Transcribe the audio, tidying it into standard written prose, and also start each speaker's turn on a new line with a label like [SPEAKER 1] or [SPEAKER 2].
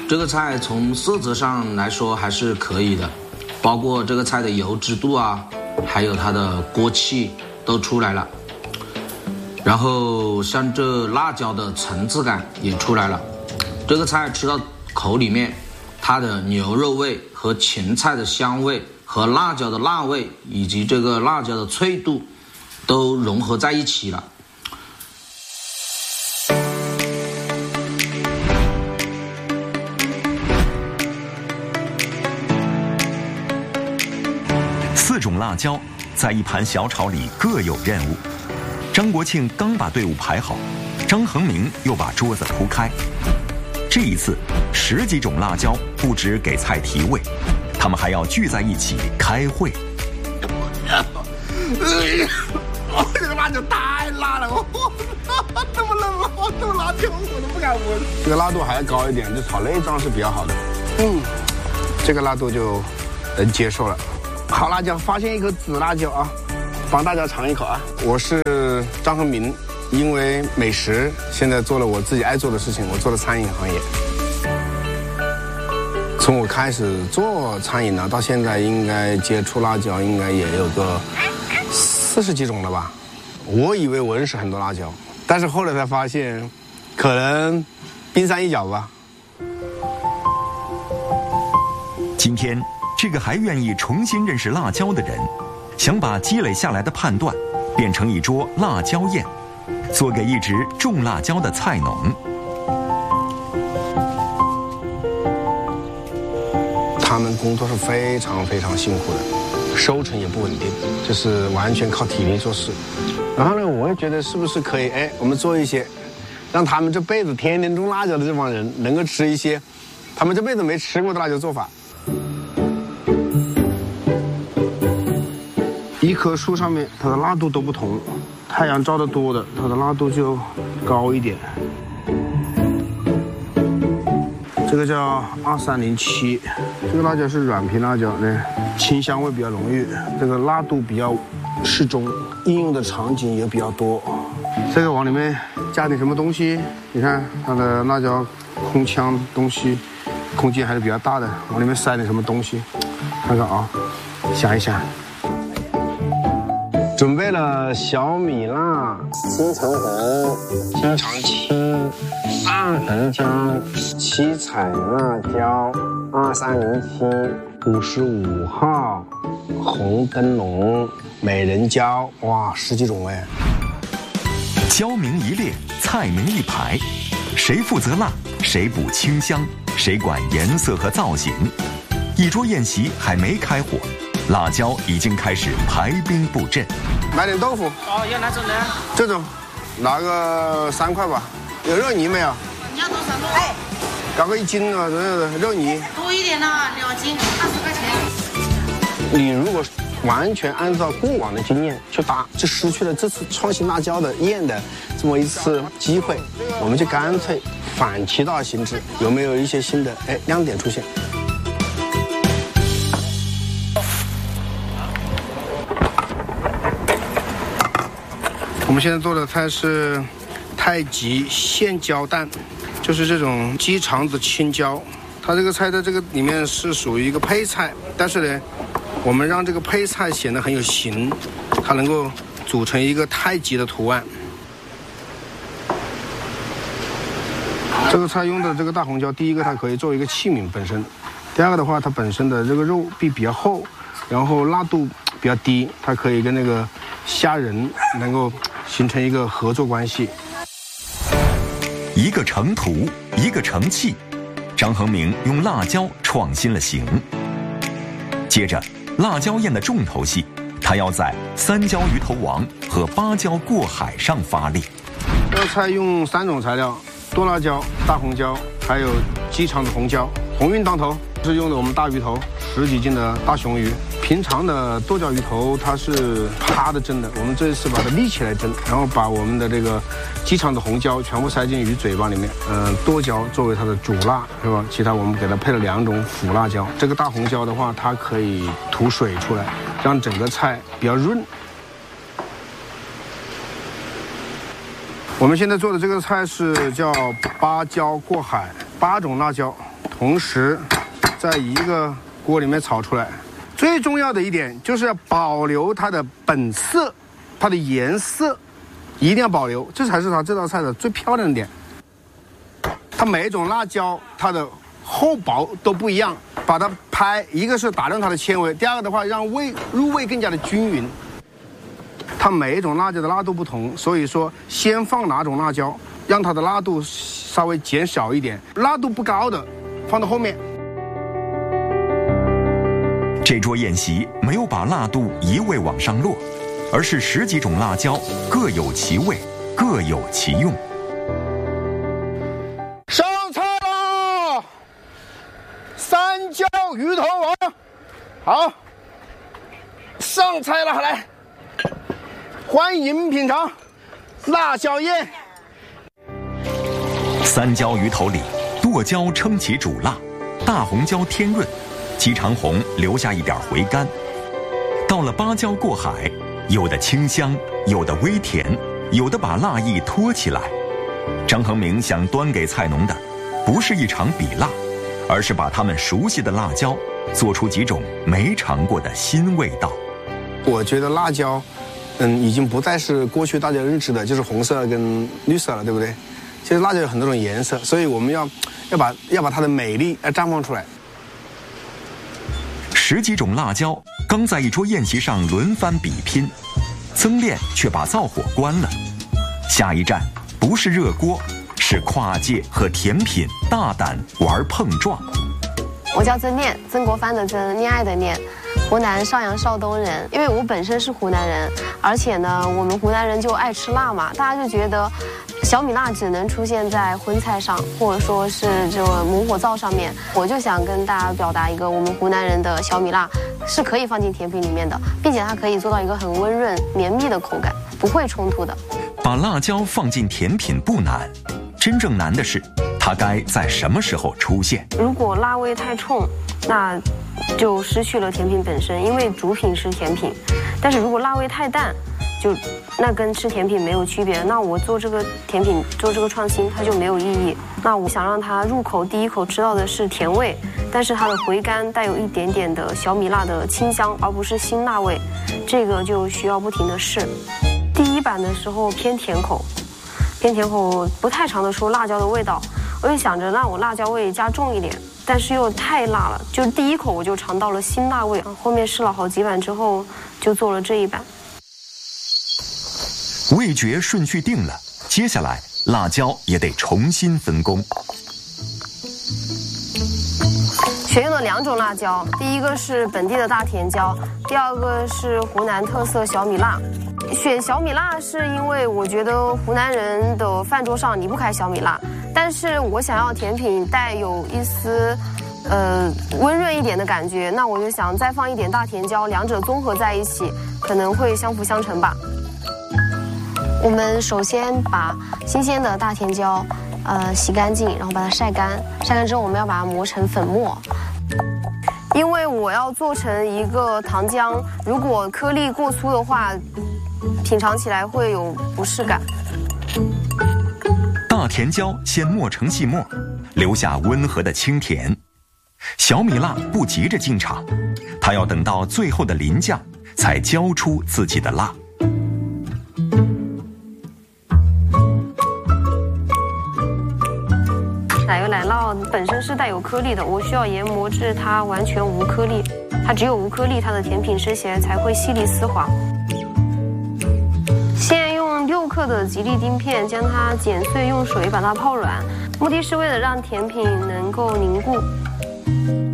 [SPEAKER 1] 这个菜从色泽上来说还是可以的，包括这个菜的油脂度啊，还有它的锅气都出来了。然后像这辣椒的层次感也出来了，这个菜吃到口里面，它的牛肉味和芹菜的香味和辣椒的辣味以及这个辣椒的脆度都融合在一起了。
[SPEAKER 2] 4种辣椒在一盘小炒里各有任务。张国庆刚把队伍排好，张恒明又把桌子铺开。这一次10几种辣椒不止给菜提味，他们还要聚在一起开会。
[SPEAKER 3] 这个辣椒太辣了，这么冷啊，这么辣椒我都不敢闻。这个辣度还要高一点，就炒内脏是比较好的。这个辣度就能接受了。好辣椒，发现一颗紫辣椒啊，帮大家尝一口啊。我是张恒明，因为美食现在做了我自己爱做的事情，我做了餐饮行业。从我开始做餐饮呢，到现在应该接触辣椒应该也有个40几种了吧。我以为我认识很多辣椒，但是后来才发现，可能冰山一角吧。
[SPEAKER 2] 今天这个还愿意重新认识辣椒的人，想把积累下来的判断变成一桌辣椒宴，做给一直种辣椒的菜农。
[SPEAKER 3] 他们工作是非常非常辛苦的，收成也不稳定，就是完全靠体力做事。然后呢，我也觉得是不是可以，我们做一些，让他们这辈子天天种辣椒的这帮人能够吃一些他们这辈子没吃过的辣椒做法。一棵树上面它的辣度都不同，太阳照得多的，它的辣度就高一点。这个叫2307，这个辣椒是软皮辣椒呢，清香味比较浓郁，这个辣度比较适中，应用的场景也比较多。这个往里面加点什么东西？你看它的辣椒空腔东西，空间还是比较大的，往里面塞点什么东西？看看啊，想一想。准备了小米辣、金橙红、金常青、大红椒、七彩辣椒、2307、55号、红灯笼、美人椒，哇，10几种哎！
[SPEAKER 2] 椒名一列，菜名一排，谁负责辣，谁补清香，谁管颜色和造型。一桌宴席还没开火，辣椒已经开始排兵布阵。
[SPEAKER 3] 买点豆腐。
[SPEAKER 4] 哦，要哪种呢？
[SPEAKER 3] 这种，拿个3块吧。有肉泥没有？
[SPEAKER 4] 你要多少肉？哎，
[SPEAKER 3] 搞个1斤啊，肉泥。
[SPEAKER 4] 多一点呢，2斤，20块钱。
[SPEAKER 3] 你如果完全按照过往的经验去打，就失去了这次创新辣椒的宴的这么一次机会。我们就干脆反其道而行之，有没有一些新的亮点出现？我们现在做的菜是太极现椒蛋，就是这种鸡肠子青椒。它这个菜在这个里面是属于一个配菜，但是呢，我们让这个配菜显得很有型，它能够组成一个太极的图案。这个菜用的这个大红椒，第一个它可以作为一个器皿本身，第二个的话，它本身的这个肉壁比较厚，然后辣度比较低，它可以跟那个虾仁能够形成一个合作关系。
[SPEAKER 2] 一个成图，一个成器，张恒明用辣椒创新了形。接着，辣椒宴的重头戏，他要在3椒鱼头王和8椒过海上发力。
[SPEAKER 3] 这个菜用3种材料：剁辣椒、大红椒，还有鸡肠子红椒。鸿运当头是用的我们大鱼头，10几斤的大雄鱼。平常的剁椒鱼头它是趴着蒸的，我们这一次把它立起来蒸，然后把我们的这个鸡肠子红椒全部塞进鱼嘴巴里面，剁椒作为它的主辣，是吧？其他我们给它配了2种辅辣椒。这个大红椒的话，它可以吐水出来，让整个菜比较润。我们现在做的这个菜是叫8椒过海，8种辣椒同时在一个锅里面炒出来。最重要的一点就是要保留它的本色，它的颜色一定要保留，这才是它这道菜的最漂亮的点。它每一种辣椒它的厚薄都不一样，把它拍，一个是打亮它的纤维，第二个的话让入味更加的均匀。它每一种辣椒的辣度不同，所以说先放哪种辣椒，让它的辣度稍微减少一点，辣度不高的放到后面。
[SPEAKER 2] 这桌宴席没有把辣度一味往上落，而是10几种辣椒各有其味，各有其用。
[SPEAKER 3] 上菜了，三椒鱼头王，好，上菜了，来，欢迎品尝辣椒宴。
[SPEAKER 2] 三椒鱼头里，剁椒撑起主辣，大红椒添润，鸡肠红留下一点回甘。到了八椒过海，有的清香，有的微甜，有的把辣意托起来。张恒明想端给菜农的，不是一场比辣，而是把他们熟悉的辣椒做出几种没尝过的新味道。
[SPEAKER 3] 我觉得辣椒，已经不再是过去大家认知的，就是红色跟绿色了，对不对？其实辣椒有很多种颜色，所以我们要把它的美丽绽放出来。
[SPEAKER 2] 10几种辣椒刚在一桌宴席上轮番比拼，曾炼却把灶火关了。下一站不是热锅，是跨界和甜品大胆玩碰撞。
[SPEAKER 5] 我叫曾念，曾国藩的曾，恋爱的恋，湖南邵阳邵东人。因为我本身是湖南人，而且呢，我们湖南人就爱吃辣嘛，大家就觉得小米辣只能出现在荤菜上，或者说是这个猛火灶上面。我就想跟大家表达一个，我们湖南人的小米辣是可以放进甜品里面的，并且它可以做到一个很温润绵密的口感，不会冲突的。
[SPEAKER 2] 把辣椒放进甜品不难，真正难的是它该在什么时候出现。
[SPEAKER 5] 如果辣味太冲，那就失去了甜品本身，因为主品是甜品。但是如果辣味太淡，那跟吃甜品没有区别，那我做这个甜品做这个创新它就没有意义。那我想让它入口第一口吃到的是甜味，但是它的回甘带有一点点的小米辣的清香，而不是辛辣味，这个就需要不停的试。第一版的时候偏甜口不太尝得出辣椒的味道，我就想着那我辣椒味加重一点，但是又太辣了，就第一口我就尝到了辛辣味。后面试了好几版之后就做了这一版。
[SPEAKER 2] 味觉顺序定了，接下来辣椒也得重新分工。
[SPEAKER 5] 选用了2种辣椒，第一个是本地的大甜椒，第二个是湖南特色小米辣。选小米辣是因为我觉得湖南人的饭桌上离不开小米辣，但是我想要甜品带有一丝温润一点的感觉，那我就想再放一点大甜椒，两者综合在一起可能会相辅相成吧。我们首先把新鲜的大甜椒洗干净，然后把它晒干，晒干之后我们要把它磨成粉末。因为我要做成一个糖浆，如果颗粒过粗的话，品尝起来会有不适感。
[SPEAKER 2] 大甜椒先磨成细末，留下温和的清甜。小米辣不急着进场，它要等到最后的淋酱才浇出自己的辣。
[SPEAKER 5] 奶油奶酪本身是带有颗粒的，我需要研磨至它完全无颗粒，它只有无颗粒，它的甜品吃起来才会细腻丝滑。先用6克的吉利丁片将它剪碎，用水把它泡软，目的是为了让甜品能够凝固。